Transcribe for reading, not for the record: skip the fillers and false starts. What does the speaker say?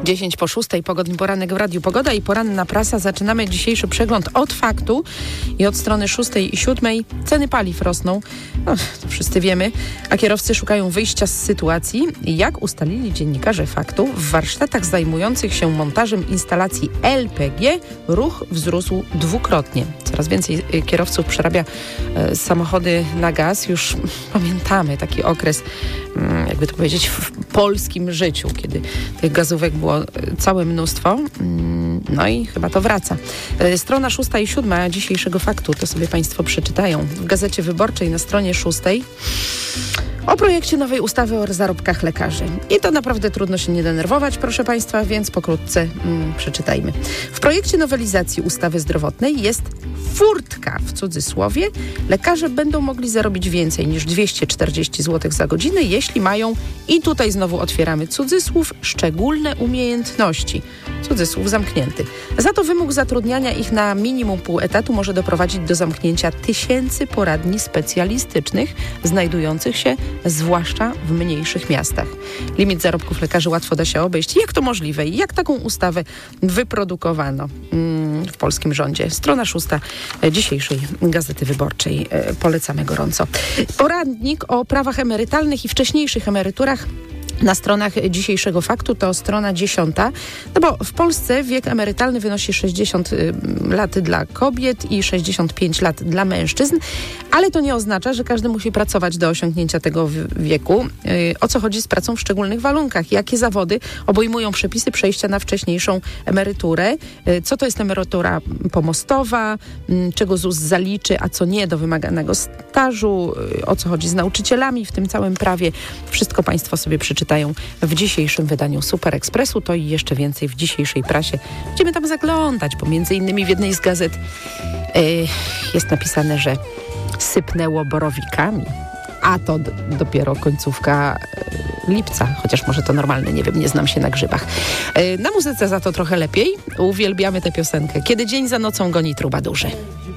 10 po 6, pogodny poranek w Radiu Pogoda i poranna prasa. Zaczynamy dzisiejszy przegląd od faktu i od strony 6 i 7 ceny paliw rosną, no, to wszyscy wiemy, a kierowcy szukają wyjścia z sytuacji. Jak ustalili dziennikarze faktu, w warsztatach zajmujących się montażem instalacji LPG ruch wzrósł dwukrotnie. Coraz więcej kierowców przerabia samochody na gaz. Już pamiętamy taki okres, jakby to powiedzieć, w polskim życiu, kiedy tych gazówek było całe mnóstwo. No i chyba to wraca. Strona 6 i 7 dzisiejszego faktu, to sobie Państwo przeczytają. W Gazecie Wyborczej na stronie 6 o projekcie nowej ustawy o zarobkach lekarzy. I to naprawdę trudno się nie denerwować, proszę Państwa, więc pokrótce przeczytajmy. W projekcie nowelizacji ustawy zdrowotnej jest furtka, w cudzysłowie. Lekarze będą mogli zarobić więcej niż 240 zł za godzinę, jeśli mają, i tutaj znowu otwieramy cudzysłów, szczególne umiejętności. Cudzysłów zamknięty. Za to wymóg zatrudniania ich na minimum pół etatu może doprowadzić do zamknięcia tysięcy poradni specjalistycznych znajdujących się zwłaszcza w mniejszych miastach. Limit zarobków lekarzy łatwo da się obejść. Jak to możliwe i jak taką ustawę wyprodukowano w polskim rządzie? Strona 6 dzisiejszej Gazety Wyborczej. Polecamy gorąco. Poradnik o prawach emerytalnych i wcześniejszych emeryturach na stronach dzisiejszego faktu to strona 10, no bo w Polsce wiek emerytalny wynosi 60 lat dla kobiet i 65 lat dla mężczyzn, ale to nie oznacza, że każdy musi pracować do osiągnięcia tego wieku. O co chodzi z pracą w szczególnych warunkach? Jakie zawody obejmują przepisy przejścia na wcześniejszą emeryturę? Co to jest emerytura pomostowa? Czego ZUS zaliczy, a co nie do wymaganego stażu? O co chodzi z nauczycielami w tym całym prawie? Wszystko Państwo sobie przeczytają w dzisiejszym wydaniu Super Expressu, to i jeszcze więcej w dzisiejszej prasie. Będziemy tam zaglądać, bo między innymi w jednej z gazet jest napisane, że sypnęło borowikami, a to dopiero końcówka lipca, chociaż może to normalne, nie wiem, nie znam się na grzybach. Na muzyce za to trochę lepiej. Uwielbiamy tę piosenkę. Kiedy dzień za nocą goni trubadurzy.